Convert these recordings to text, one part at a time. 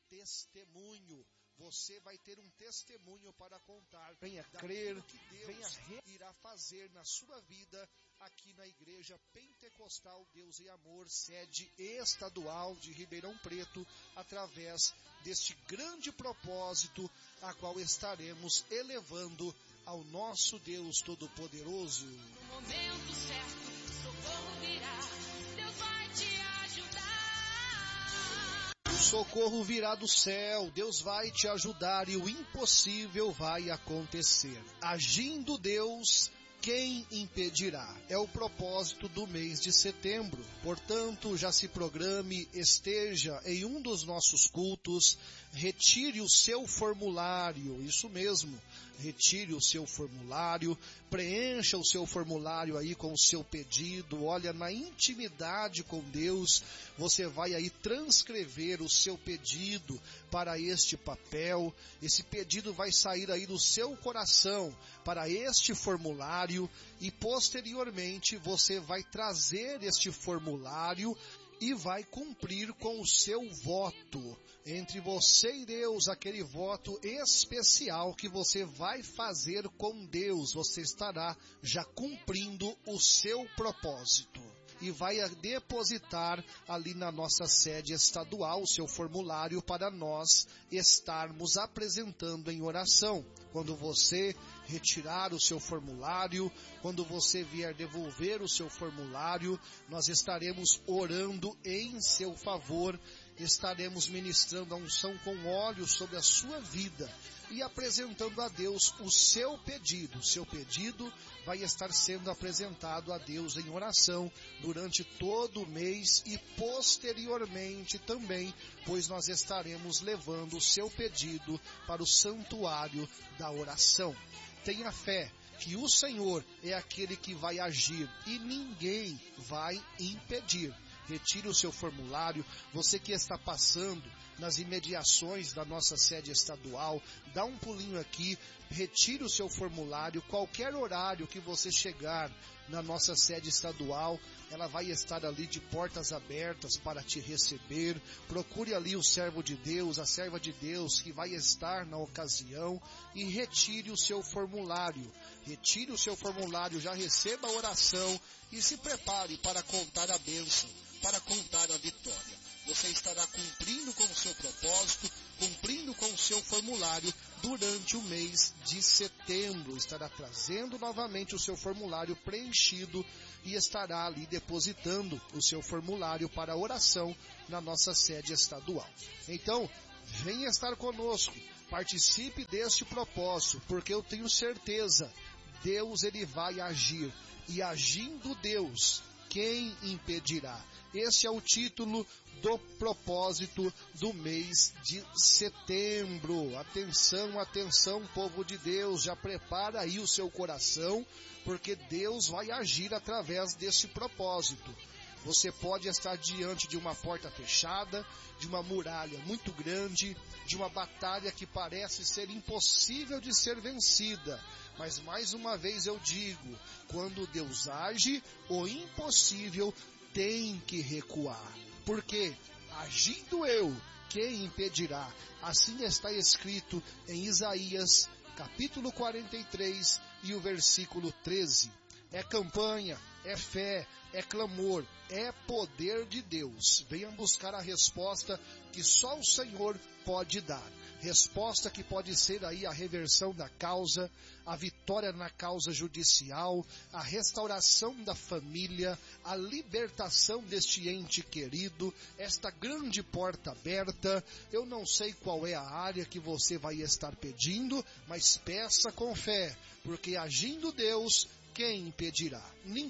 testemunho. Você vai ter um testemunho para contar. Venha crer, que Deus irá fazer na sua vida aqui na Igreja Pentecostal Deus e Amor, sede estadual de Ribeirão Preto, através deste grande propósito a qual estaremos elevando ao nosso Deus Todo-Poderoso. No momento certo, socorro virá, Deus vai te ajudar. O socorro virá do céu, Deus vai te ajudar e o impossível vai acontecer. Agindo Deus, quem impedirá? É o propósito do mês de setembro. Portanto, já se programe, esteja em um dos nossos cultos, retire o seu formulário, isso mesmo, retire o seu formulário, preencha o seu formulário aí com o seu pedido, olha, na intimidade com Deus, você vai aí transcrever o seu pedido para este papel, esse pedido vai sair aí do seu coração para este formulário e posteriormente você vai trazer este formulário e vai cumprir com o seu voto entre você e Deus, aquele voto especial que você vai fazer com Deus. Você estará já cumprindo o seu propósito e vai depositar ali na nossa sede estadual o seu formulário para nós estarmos apresentando em oração. Quando você retirar o seu formulário, quando você vier devolver o seu formulário, nós estaremos orando em seu favor, estaremos ministrando a unção com óleo sobre a sua vida e apresentando a Deus o seu pedido. O seu pedido vai estar sendo apresentado a Deus em oração durante todo o mês e posteriormente também, pois nós estaremos levando o seu pedido para o santuário da oração. Tenha fé que o Senhor é aquele que vai agir e ninguém vai impedir. Retire o seu formulário, você que está passando nas imediações da nossa sede estadual, dá um pulinho aqui, retire o seu formulário, qualquer horário que você chegar na nossa sede estadual, ela vai estar ali de portas abertas para te receber. Procure ali o servo de Deus, a serva de Deus que vai estar na ocasião e retire o seu formulário. Retire o seu formulário, já receba a oração e se prepare para contar a bênção, para contar a vitória. Você estará cumprindo com o seu propósito, cumprindo com o seu formulário durante o mês de setembro. Estará trazendo novamente o seu formulário preenchido e estará ali depositando o seu formulário para oração na nossa sede estadual. Então, venha estar conosco, participe deste propósito, porque eu tenho certeza, Deus ele vai agir, e agindo Deus, quem impedirá? Esse é o título do propósito do mês de setembro. Atenção, atenção, povo de Deus, já prepara aí o seu coração, porque Deus vai agir através desse propósito. Você pode estar diante de uma porta fechada, de uma muralha muito grande, de uma batalha que parece ser impossível de ser vencida. Mas mais uma vez eu digo, quando Deus age, o impossível tem que recuar. Porque, agindo eu, quem impedirá? Assim está escrito em Isaías, capítulo 43 e o versículo 13. É campanha, é fé, é clamor, é poder de Deus. Venham buscar a resposta que só o Senhor pode dar. Resposta que pode ser aí a reversão da causa, a vitória na causa judicial, a restauração da família, a libertação deste ente querido, esta grande porta aberta. Eu não sei qual é a área que você vai estar pedindo, mas peça com fé, porque agindo Deus, quem impedirá?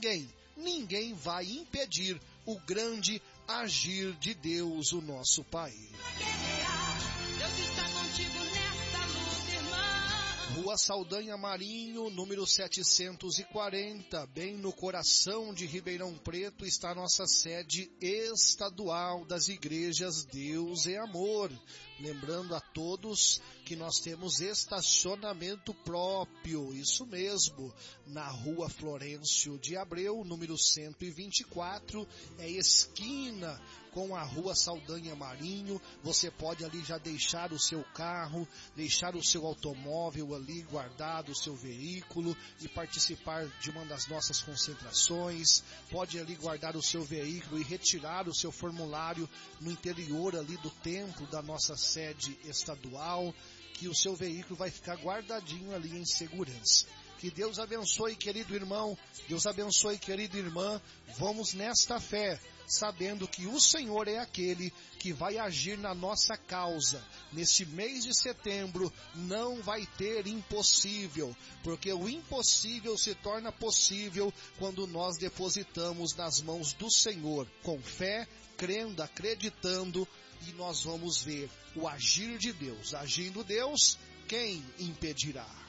Ninguém vai impedir o grande agir de Deus, o nosso Pai. Deus está contigo nesta luta, irmão. Rua Saldanha Marinho, número 740, bem no coração de Ribeirão Preto, está a nossa sede estadual das igrejas Deus e Amor. Lembrando a todos que nós temos estacionamento próprio, isso mesmo, na Rua Florencio de Abreu, número 124, é esquina com a Rua Saldanha Marinho. Você pode ali já deixar o seu carro, deixar o seu automóvel ali guardado, o seu veículo, e participar de uma das nossas concentrações. Pode ali guardar o seu veículo e retirar o seu formulário no interior ali do templo da nossa sede estadual, que o seu veículo vai ficar guardadinho ali em segurança. Que Deus abençoe, querido irmão, Deus abençoe, querida irmã. Vamos nesta fé, sabendo que o Senhor é aquele que vai agir na nossa causa. Neste mês de setembro não vai ter impossível, porque o impossível se torna possível quando nós depositamos nas mãos do Senhor, com fé, crendo, acreditando, e nós vamos ver o agir de Deus. Agindo Deus, quem impedirá?